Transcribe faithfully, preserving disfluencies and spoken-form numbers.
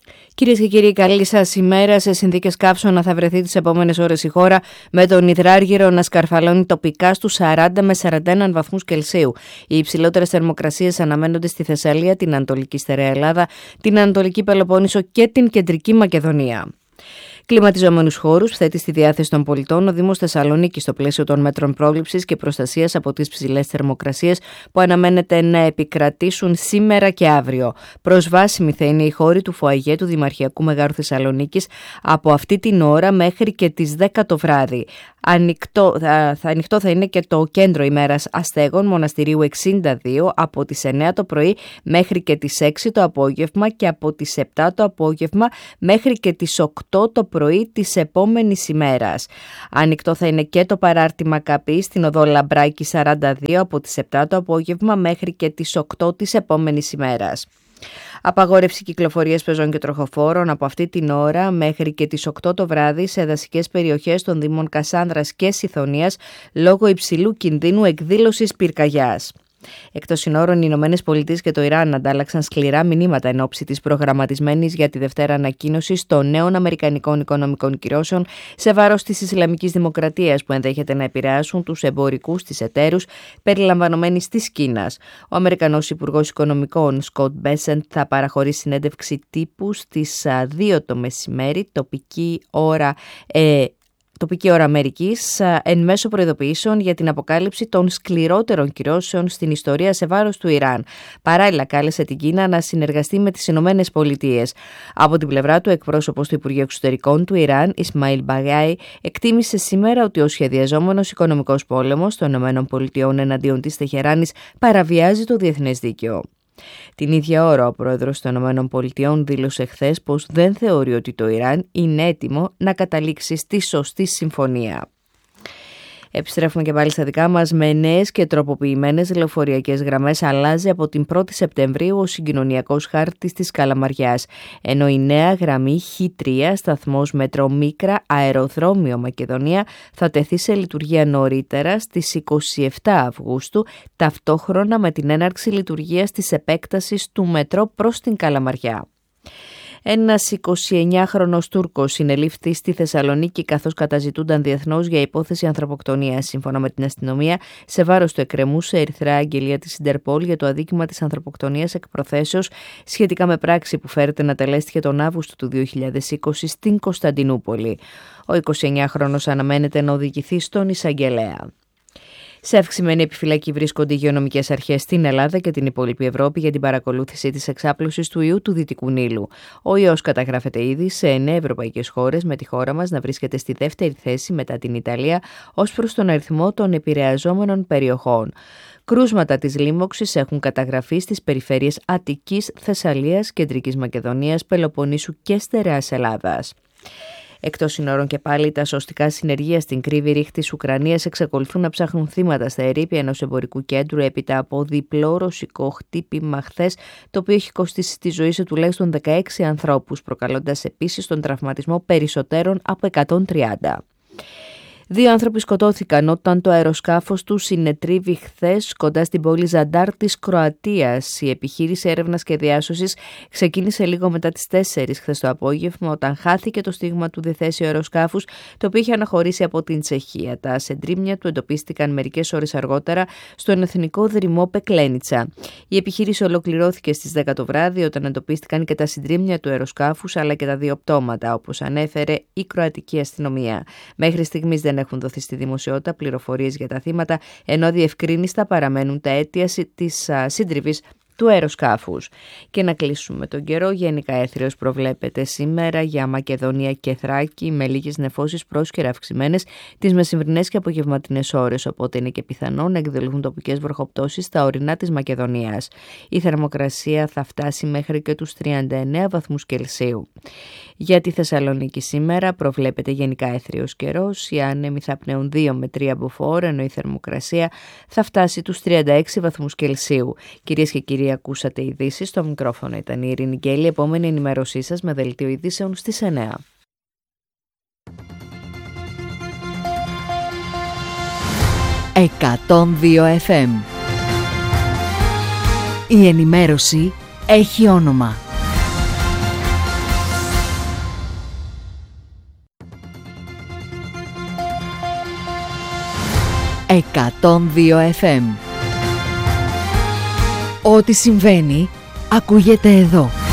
Κυρίες και κύριοι, καλή σας ημέρα. Σε συνθήκες καύσωνα θα βρεθεί τις επόμενες ώρες η χώρα, με τον υδράργυρο να σκαρφαλώνει τοπικά στους σαράντα με σαράντα ένα βαθμούς Κελσίου. Οι υψηλότερες θερμοκρασίες αναμένονται στη Θεσσαλία, την Ανατολική Στερεά Ελλάδα, την Ανατολική Πελοπόννησο και την Κεντρική Μακεδονία. Κλιματιζόμενους χώρους θέτει στη διάθεση των πολιτών ο Δήμος Θεσσαλονίκης στο πλαίσιο των μέτρων πρόληψης και προστασίας από τις ψηλές θερμοκρασίες που αναμένεται να επικρατήσουν σήμερα και αύριο. Προσβάσιμοι θα είναι οι χώροι του φοαγέ του Δημαρχιακού Μεγάρου Θεσσαλονίκης από αυτή την ώρα μέχρι και τις δέκα το βράδυ. Ανοιχτό θα, θα, ανοιχτό θα είναι και το κέντρο ημέρας αστέγων Μοναστηρίου εξήντα δύο από τις εννέα το πρωί μέχρι και τις έξι το απόγευμα και από τις επτά το απόγευμα μέχρι και τις οκτώ το πρωί της επόμενης ημέρας. Ανοιχτό θα είναι και το παράρτημα Καπή στην οδό Λαμπράκη σαράντα δύο από τις επτά το απόγευμα μέχρι και τις οκτώ της επόμενης ημέρας. Απαγόρευση κυκλοφορίας πεζών και τροχοφόρων από αυτή την ώρα μέχρι και τις οκτώ το βράδυ σε δασικές περιοχές των Δήμων Κασάνδρας και Σιθωνίας λόγω υψηλού κινδύνου εκδήλωσης πυρκαγιάς. Εκτός συνόρων, οι Ηνωμένες Πολιτείες και το Ιράν αντάλλαξαν σκληρά μηνύματα εν ώψη της προγραμματισμένης για τη Δευτέρα ανακοίνωσης των νέων αμερικανικών οικονομικών κυρώσεων σε βάρος της Ισλαμικής Δημοκρατίας που ενδέχεται να επηρεάσουν τους εμπορικούς της εταίρους περιλαμβανομένης της Κίνας. Ο Αμερικανός Υπουργός Οικονομικών Σκοτ Μπέσεντ θα παραχωρήσει συνέντευξη τύπου στις δύο το μεσημέρι, τοπική ώρα ε, Τοπική ώρα Αμερικής, εν μέσω προειδοποιήσεων για την αποκάλυψη των σκληρότερων κυρώσεων στην ιστορία σε βάρος του Ιράν. Παράλληλα, κάλεσε την Κίνα να συνεργαστεί με τις Ηνωμένες Πολιτείες. Από την πλευρά του, εκπρόσωπος του Υπουργείου Εξωτερικών του Ιράν, Ισμαήλ Μπαγάι, εκτίμησε σήμερα ότι ο σχεδιαζόμενος οικονομικός πόλεμος των Ηνωμένων Πολιτειών εναντίον της Τεχεράνης παραβιάζει το διεθνές δίκαιο. Την ίδια ώρα, ο πρόεδρος των ΗΠΑ δήλωσε χθες πως δεν θεωρεί ότι το Ιράν είναι έτοιμο να καταλήξει στη σωστή συμφωνία. Επιστρέφουμε και πάλι στα δικά μας. Με νέες και τροποποιημένες λεωφορειακές γραμμές αλλάζει από την πρώτη Σεπτεμβρίου ο συγκοινωνιακός χάρτης της Καλαμαριάς, ενώ η νέα γραμμή Χ τρία, σταθμός μετρό Μίκρα, αεροδρόμιο Μακεδονία, θα τεθεί σε λειτουργία νωρίτερα στις είκοσι επτά Αυγούστου, ταυτόχρονα με την έναρξη λειτουργίας της επέκτασης του μετρό προς την Καλαμαριά. Ένας εικοσιεννιάχρονος Τούρκος συνελήφθη στη Θεσσαλονίκη καθώς καταζητούνταν διεθνώς για υπόθεση ανθρωποκτονίας. Σύμφωνα με την αστυνομία, σε βάρος του εκκρεμούσε ερυθρά αγγελία της Ιντερπόλ για το αδίκημα της ανθρωποκτονίας εκ προθέσεως σχετικά με πράξη που φέρεται να τελέστηκε τον Αύγουστο του δύο χιλιάδες είκοσι στην Κωνσταντινούπολη. Ο εικοσιεννιάχρονος αναμένεται να οδηγηθεί στον εισαγγελέα. Σε αυξημένη επιφυλακή βρίσκονται οι υγειονομικές αρχές στην Ελλάδα και την υπόλοιπη Ευρώπη για την παρακολούθηση της εξάπλωσης του ιού του Δυτικού Νείλου. Ο ιός καταγράφεται ήδη σε εννέα ευρωπαϊκές χώρες, με τη χώρα μας να βρίσκεται στη δεύτερη θέση μετά την Ιταλία ως προς τον αριθμό των επηρεαζόμενων περιοχών. Κρούσματα της λίμωξης έχουν καταγραφεί στις περιφέρειες Αττικής, Θεσσαλίας, Κεντρικής Μακεδονίας, Πελοποννήσου και Στερεάς Ελλάδας. Εκτός συνόρων και πάλι, τα σωστικά συνεργεία στην Κρήβη Ρίχ της Ουκρανίας εξακολουθούν να ψάχνουν θύματα στα ερείπια ενός εμπορικού κέντρου έπειτα από διπλό ρωσικό χτύπημα χθες, το οποίο έχει κοστίσει τη ζωή σε τουλάχιστον δεκαέξι ανθρώπους, προκαλώντας επίσης τον τραυματισμό περισσότερων από εκατόν τριάντα. Δύο άνθρωποι σκοτώθηκαν όταν το αεροσκάφος του συνετρίβει χθες κοντά στην πόλη Ζαντάρ της Κροατίας. Η επιχείρηση έρευνας και διάσωσης ξεκίνησε λίγο μετά τις τέσσερις χθες το απόγευμα, όταν χάθηκε το στίγμα του διθέσιου αεροσκάφους, το οποίο είχε αναχωρήσει από την Τσεχία. Τα σεντρίμια του εντοπίστηκαν μερικές ώρες αργότερα στον εθνικό δρυμό Πεκλένιτσα. Η επιχείρηση ολοκληρώθηκε στις δέκα το βράδυ, όταν εντοπίστηκαν και τα συντρίμμια του αεροσκάφους αλλά και τα δύο πτώματα, όπως ανέφερε η κροατική αστυνομία. Μέχρι στιγμής δεν έχουν δοθεί στη δημοσιότητα πληροφορίες για τα θύματα, ενώ διευκρίνιστα παραμένουν τα αίτια της σύντριβης του αεροσκάφους. Και να κλείσουμε τον καιρό. Γενικά έθριος προβλέπεται σήμερα για Μακεδονία και Θράκη, με λίγες νεφώσεις πρόσκαιρα αυξημένες τις μεσημβρινές και απογευματινές ώρες, οπότε είναι και πιθανό να εκδηλωθούν τοπικές βροχοπτώσεις στα ορεινά της Μακεδονίας. Η θερμοκρασία θα φτάσει μέχρι και τους τριάντα εννέα βαθμούς Κελσίου. Για τη Θεσσαλονίκη σήμερα προβλέπεται γενικά έθριος καιρός. Οι άνεμοι θα πνέουν δύο με τρία μποφόρ, ενώ η θερμοκρασία θα φτάσει τους τριάντα έξι βαθμούς Κελσίου. Κυρίες και κύριοι, ακούσατε ειδήσεις. Στο μικρόφωνο ήταν η Ειρήνη Γκέλη. Επόμενη ενημέρωσή σας με δελτίο ειδήσεων στις εννέα. εκατόν δύο εφ εμ. Η ενημέρωση έχει όνομα. εκατόν δύο εφ εμ. Ό,τι συμβαίνει ακούγεται εδώ.